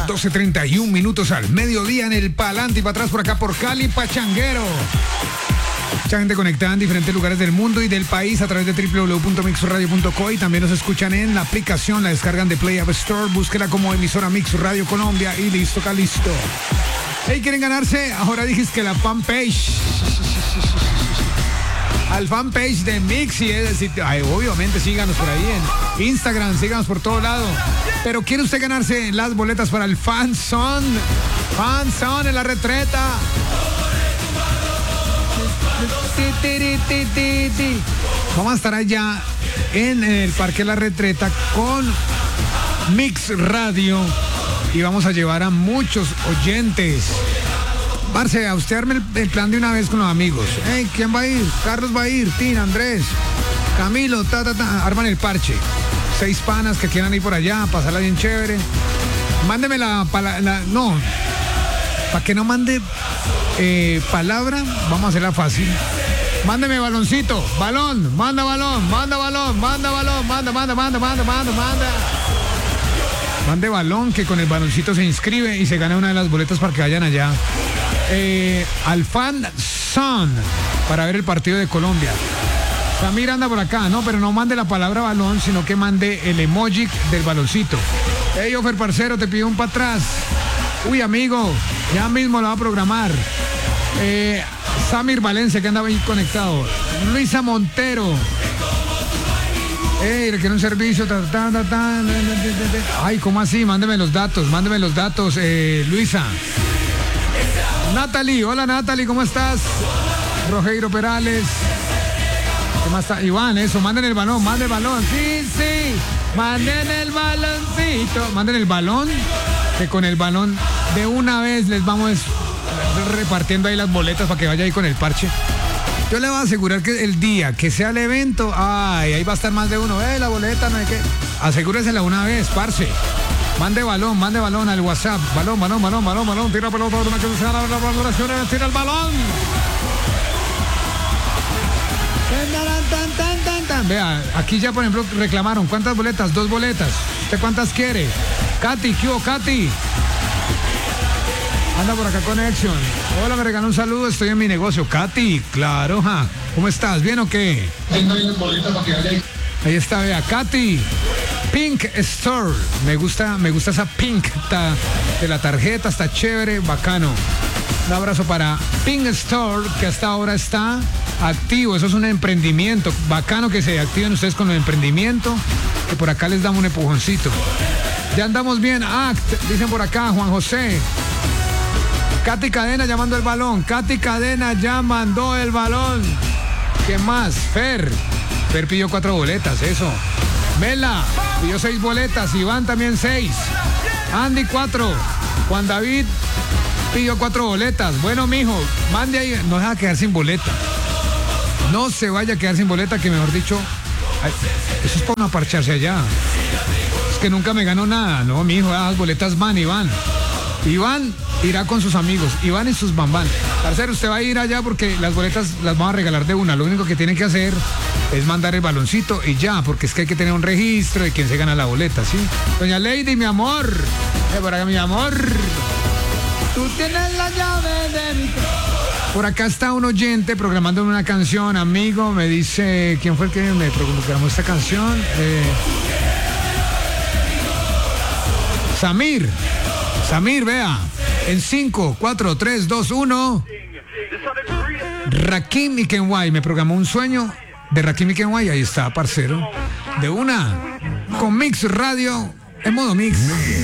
12:31 al mediodía en el Palante y para atrás por acá por Cali, Pachanguero. Mucha gente conectada en diferentes lugares del mundo y del país a través de www.mixradio.co y también nos escuchan en la aplicación, la descargan de Play App Store, búsquela como emisora Mix Radio Colombia y listo, listo. Hey, ¿quieren ganarse? Ahora dijiste que la fanpage. Al fanpage de Mix y es decir, obviamente síganos por ahí en Instagram, síganos por todo lado. Pero ¿quiere usted ganarse las boletas para el Fan Zone en la retreta? Vamos a estar allá en el Parque La Retreta con Mix Radio y vamos a llevar a muchos oyentes. Marce, a usted arme el plan de una vez con los amigos. Hey, ¿quién va a ir? Carlos va a ir, Tina, Andrés, Camilo, arman el parche. 6 panas que quieran ir por allá, pasarla bien chévere. Mándeme no, para que no mande palabra, vamos a hacerla fácil. Mándeme baloncito, balón, manda. Mande balón, que con el baloncito se inscribe y se gana una de las boletas para que vayan allá al Fan Zone para ver el partido de Colombia. Samir anda por acá, no, pero no mande la palabra balón, sino que mande el emoji del baloncito. Hey, Ofer, parcero, te pido un para atrás. Uy, amigo, ya mismo lo va a programar. Samir Valencia, que andaba ahí conectado. Luisa Montero. Le quiero un servicio. Ay, ¿cómo así? Mándeme los datos, Luisa. Natalie, hola Natalie, ¿cómo estás? Rogeiro Perales. ¿Qué más está? Iván, eso, manden el balón, sí, manden el baloncito, manden el balón, que con el balón de una vez les vamos repartiendo ahí las boletas para que vaya ahí con el parche. Yo le voy a asegurar que el día que sea el evento, ahí va a estar más de uno, la boleta, no hay que, asegúresela una vez, parce. Mande balón al WhatsApp, balón, tira pelota, una que se gana la valoración, tira el balón. Vea, aquí ya por ejemplo reclamaron, ¿cuántas boletas? 2 boletas. ¿Usted cuántas quiere? Katy, ¿qué hubo, Katy? Anda por acá Conexión. Hola, me regaló un saludo, estoy en mi negocio. Katy, claro, ¿cómo estás? ¿Bien o qué? Ahí está, vea, Katy. Pink Store. Me gusta esa pink de la tarjeta, está chévere, bacano. Un abrazo para Pink Store, que hasta ahora está activo. Eso es un emprendimiento. Bacano que se activen ustedes con el emprendimiento, que por acá les damos un empujoncito. Ya andamos bien. Dicen por acá, Juan José. Katy Cadena llamando el balón. Katy Cadena ya mandó el balón. ¿Qué más? Fer pidió 4 boletas, eso. Mela pidió 6 boletas. Iván también 6. Andy 4. Juan David pidió 4 boletas. Bueno, mijo, mande ahí. No se va a quedar sin boleta. No se vaya a quedar sin boleta, que mejor dicho, eso es para no parcharse allá. Es que nunca me ganó nada. No, mijo, las boletas van, Iván. Iván irá con sus amigos, Iván y sus bambán. Parcero, usted va a ir allá porque las boletas las vamos a regalar de una. Lo único que tiene que hacer es mandar el baloncito y ya, porque es que hay que tener un registro de quién se gana la boleta, ¿sí? Doña Lady, mi amor. Por acá, mi amor. Tú tienes la llave de mi... Por acá está un oyente programando una canción, amigo. Me dice, ¿quién fue el que me programó esta canción? Samir, vea. En 5, 4, 3, 2, 1. Rakim y Kenway. Me programó un sueño de Rakim y Kenway. Ahí está, parcero. De una. Con Mix Radio. En modo Mix.